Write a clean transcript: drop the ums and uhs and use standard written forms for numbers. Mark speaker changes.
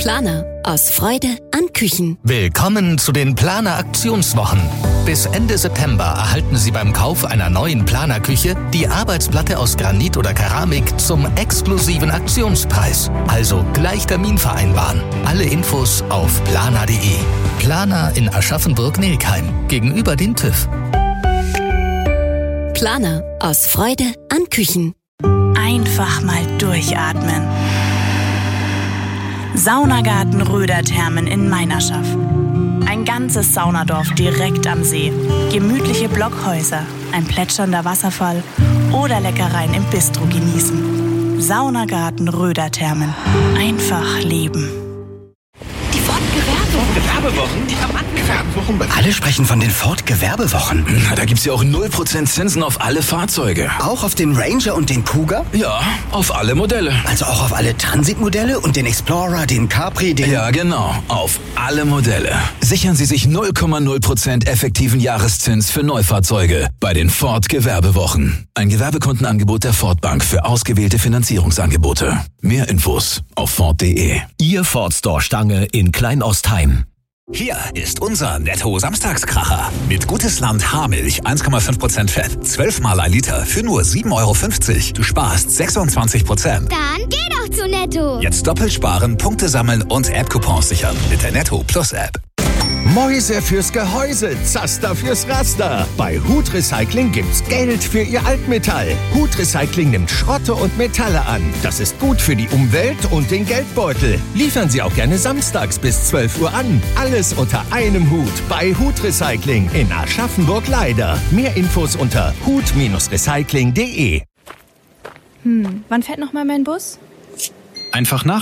Speaker 1: Planer. Aus Freude an Küchen.
Speaker 2: Willkommen zu den Planer Aktionswochen. Bis Ende September erhalten Sie beim Kauf einer neuen Planer-Küche die Arbeitsplatte aus Granit oder Keramik zum exklusiven Aktionspreis. Also gleich Termin vereinbaren. Alle Infos auf planer.de. Planer in Aschaffenburg-Nelkheim gegenüber dem TÜV.
Speaker 1: Planer. Aus Freude an Küchen.
Speaker 3: Einfach mal durchatmen. Saunagarten Röderthermen in Meinerschaff. Ein ganzes Saunadorf direkt am See. Gemütliche Blockhäuser, ein plätschernder Wasserfall oder Leckereien im Bistro genießen. Saunagarten Röderthermen. Einfach leben.
Speaker 4: Die Ford-Gewerbewochen? Die haben Gewerbewochen.
Speaker 5: Alle sprechen von den Ford-Gewerbewochen.
Speaker 6: Na, da gibt's ja auch 0% Zinsen auf alle Fahrzeuge.
Speaker 5: Auch auf den Ranger und den Kuga?
Speaker 6: Ja, auf alle Modelle.
Speaker 5: Also auch auf alle Transit-Modelle und den Explorer, den Capri, den...
Speaker 6: Ja, genau. Auf alle Modelle. Sichern Sie sich 0,0% effektiven Jahreszins für Neufahrzeuge bei den Ford-Gewerbewochen. Ein Gewerbekundenangebot der Ford Bank für ausgewählte Finanzierungsangebote. Mehr Infos auf Ford.de.
Speaker 7: Ihr Ford Store Stange in Kleinostheim.
Speaker 8: Hier ist unser Netto-Samstagskracher. Mit Gutes Land Haarmilch 1,5% Fett, 12 mal ein Liter für nur 7,50 €. Du sparst 26%.
Speaker 9: Dann geh doch zu Netto.
Speaker 8: Jetzt doppelt sparen, Punkte sammeln und App-Coupons sichern mit der Netto Plus App.
Speaker 7: Mäuse fürs Gehäuse, Zaster fürs Raster. Bei Hut Recycling gibt's Geld für Ihr Altmetall. Hut Recycling nimmt Schrotte und Metalle an. Das ist gut für die Umwelt und den Geldbeutel. Liefern Sie auch gerne samstags bis 12 Uhr an. Alles unter einem Hut bei Hut Recycling in Aschaffenburg-Leider. Mehr Infos unter hut-recycling.de.
Speaker 10: Wann fährt noch mal mein Bus?
Speaker 11: Einfach nach